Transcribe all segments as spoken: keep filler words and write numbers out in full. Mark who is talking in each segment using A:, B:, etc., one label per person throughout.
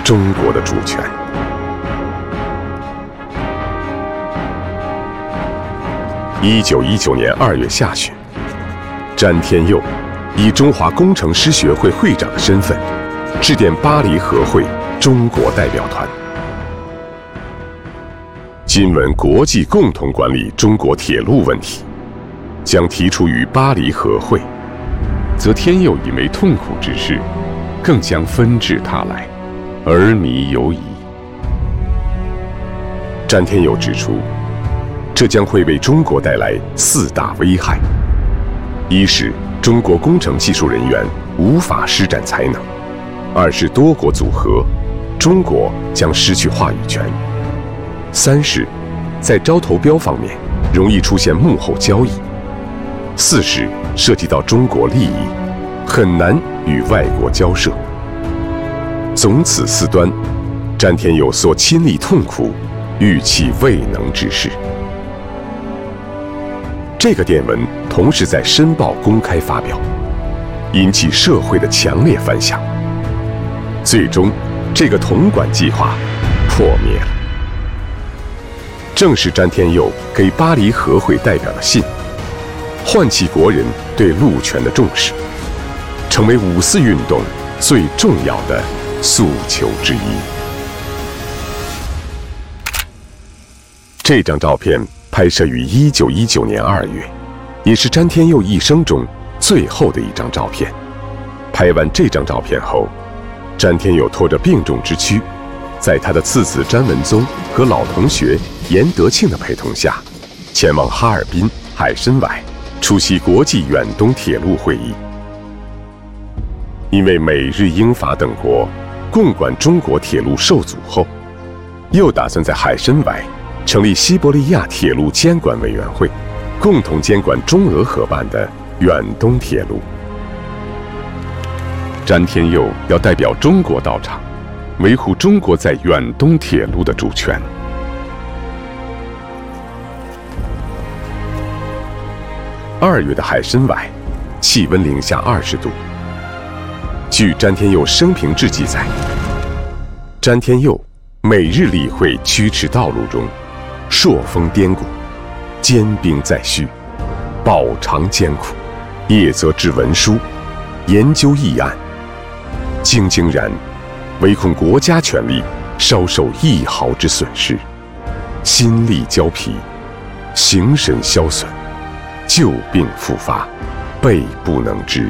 A: 中国的主权。一九一九年二月下旬，詹天佑以中华工程师学会会长的身份，致电巴黎和会中国代表团。今闻国际共同管理中国铁路问题，将提出于巴黎和会，则天佑以为痛苦之事，更将纷至沓来，而弥犹疑。詹天佑指出，这将会为中国带来四大危害：一是中国工程技术人员无法施展才能；二是多国组合，中国将失去话语权；三是在招投标方面容易出现幕后交易；四是涉及到中国利益，很难与外国交涉。总此四端，詹天佑所亲历痛苦，欲弃未能之事。这个电文同时在《申报》公开发表，引起社会的强烈反响。最终，这个统管计划破灭了。正是詹天佑给巴黎和会代表的信，唤起国人对陆权的重视，成为五四运动最重要的诉求之一。这张照片拍摄于一九一九年二月，也是詹天佑一生中最后的一张照片。拍完这张照片后，詹天佑拖着病重之躯，在他的次子詹文宗和老同学严德庆的陪同下，前往哈尔滨海参崴出席国际远东铁路会议。因为美日英法等国共管中国铁路受阻后，又打算在海参崴成立西伯利亚铁路监管委员会，共同监管中俄合办的远东铁路。詹天佑要代表中国到场，维护中国在远东铁路的主权。二月的海参崴，气温零下二十度。据詹天佑生平志记载，詹天佑每日理会驱驰道路中，朔风颠谷，坚冰在须，饱尝艰苦，夜则治文书，研究议案，兢兢然，唯恐国家权力稍受一毫之损失，心力交疲，形神消损，旧病复发，备不能支。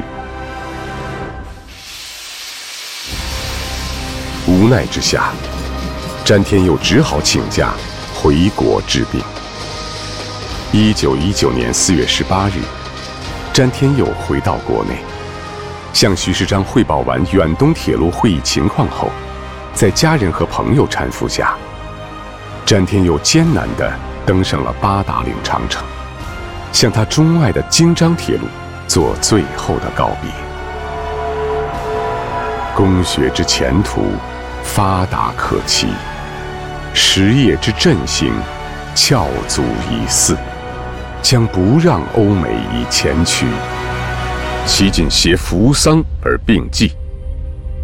A: 无奈之下，詹天佑只好请假回国治病。一九一九年四月十八日，詹天佑回到国内，向徐世章汇报完远东铁路会议情况后，在家人和朋友搀扶下，詹天佑艰难地登上了八达岭长城，向他钟爱的京张铁路做最后的告别。工学之前途，发达可期；实业之振兴，翘足以祀，将不让欧美以前驱。其仅携扶丧而并济，